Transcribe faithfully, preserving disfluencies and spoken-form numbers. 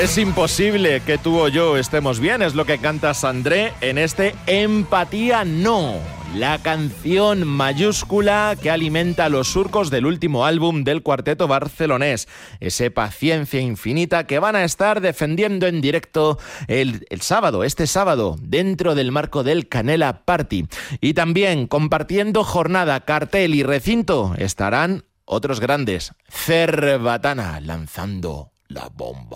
Es imposible que tú o yo estemos bien, es lo que canta Sandré en este Empatía No, la canción mayúscula que alimenta los surcos del último álbum del cuarteto barcelonés, ese Paciencia Infinita que van a estar defendiendo en directo el, el sábado, este sábado, dentro del marco del Canela Party. Y también compartiendo jornada, cartel y recinto estarán otros grandes, Cerbatana lanzando la bomba.